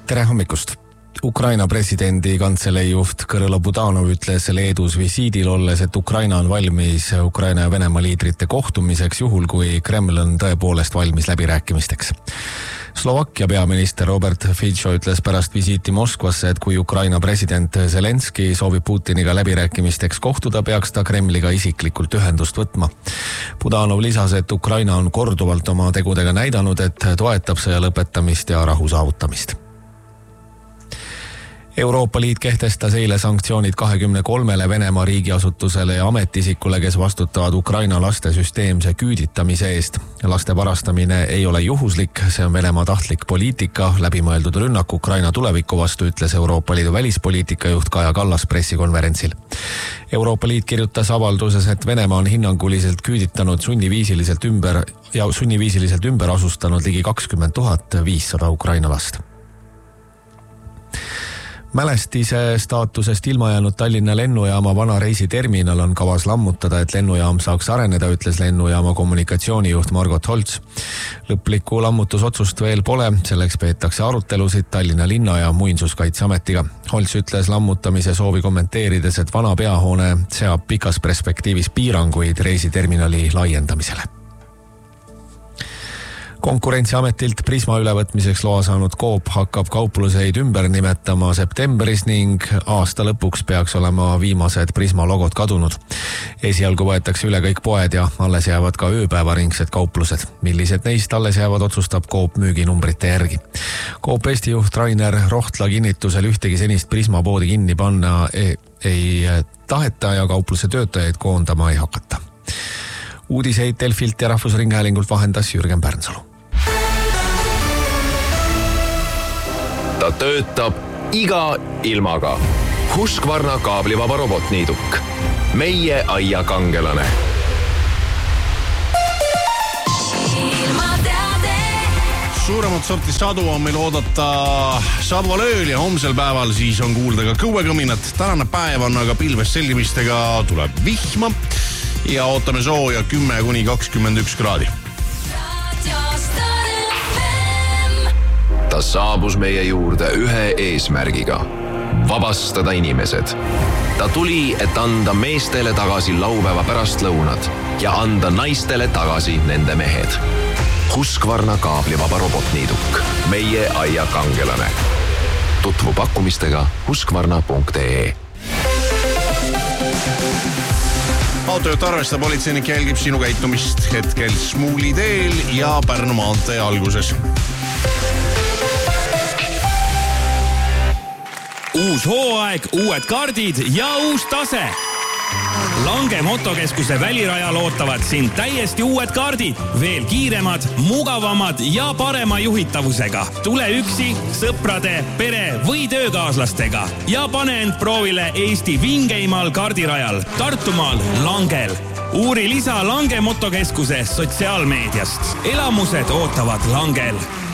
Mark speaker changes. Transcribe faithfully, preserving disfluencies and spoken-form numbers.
Speaker 1: Tere hommikust! Ukraina presidendi kantselei juht Kõrõlo Budanov ütles Leedus visiidil olles, et Ukraina on valmis Ukraina ja Venemaa liidrite kohtumiseks juhul, kui Kreml on tõepoolest valmis läbirääkimisteks. Slovakkia peaminister Robert Fico ütles pärast visiiti Moskvasse, et kui Ukraina president Zelenski soovib Putiniga läbirääkimisteks kohtuda, peaks ta Kremliga isiklikult ühendust võtma. Budanov lisas, et Ukraina on korduvalt oma tegudega näidanud, et toetab sõja lõpetamist ja rahu saavutamist. Euroopa Liit kehtestas eile sanktsioonid kahekümne kolmele Venemaa riigiasutusele ja ametisikule, kes vastutavad Ukraina laste süsteemse küüditamise eest. Laste varastamine ei ole juhuslik, see on Venemaa tahtlik poliitika, läbimõeldud rünnak Ukraina tuleviku vastu, ütles Euroopa Liidu välispoliitika juht Kaja Kallas pressikonverentsil. Euroopa Liit kirjutas avalduses, et Venemaa on hinnanguliselt küüditanud sunniviisiliselt ümber ja sunniviisiliselt ümber asustanud ligi kakskümmend tuhat viissada Ukraina last. Mälestise staatusest ilma jäänud Tallinna lennujaama vana reisiterminal on kavas lammutada, et lennujaam saaks areneda, ütles lennujaama kommunikatsioonijuht Margot Holtz. Lõplikku lammutusotsust veel pole, selleks peetakse arutelusid Tallinna linna ja muinsuskaitseametiga. Holtz ütles lammutamise soovi kommenteerides, et vana peahoone seab pikas perspektiivis piiranguid reisiterminali laiendamisele. Konkurentsiametilt Prisma ülevõtmiseks loa saanud Coop hakkab kaupluseid ümber nimetama septembris ning aasta lõpuks peaks olema viimased Prisma logod kadunud. Esialgu võetakse üle kõik poed ja alles jäävad ka ööpäevaringsed kauplused. Millised neist alles jäävad, otsustab Coop müüginumbrite järgi. Coop Eesti juht Rainer Rohtla kinnitusel ühtegi senist Prisma poodi kinni panna ei, ei taheta ja kaupluse töötajaid koondama ei hakata. Uudiseid Delfilt ja Rahvusringhäälingult vahendas Jürgen Pärnsalu.
Speaker 2: Ta töötab iga ilmaga. Husqvarna kaablivaba robotniiduk. Meie aia kangelane.
Speaker 3: Suuremat sorti sadu on meil oodata saabval ööl ja homsel päeval siis on kuulda ka kõuekõminat. Tänane päev on aga pilves selgimistega, tuleb vihma ja ootame sooja kümme kuni kakskümmend üks kraadi.
Speaker 2: Ta saabus meie juurde ühe eesmärgiga. Vabastada inimesed. Ta tuli, et anda meestele tagasi laupäeva pärastlõunad ja anda naistele tagasi nende mehed. Husqvarna kaablivaba robotniiduk. Meie aia kangelane. Tutvu pakkumistega husqvarna punkt ee.
Speaker 3: Autojuht arvesta, politseinik jälgib sinu käitumist hetkel Smuuli teel ja Pärnu maantee alguses.
Speaker 4: Uus hooaeg, uued kaardid ja uus tase. Lange motokeskuse välirajal ootavad sind täiesti uued kaardid. Veel kiiremad, mugavamad ja parema juhitavusega. Tule üksi, sõprade, pere või töökaaslastega ja pane end proovile Eesti vingeimal kaardirajal Tartumaal Langel. Uuri lisa Lange motokeskuse sotsiaalmeediast. Elamused ootavad Langel.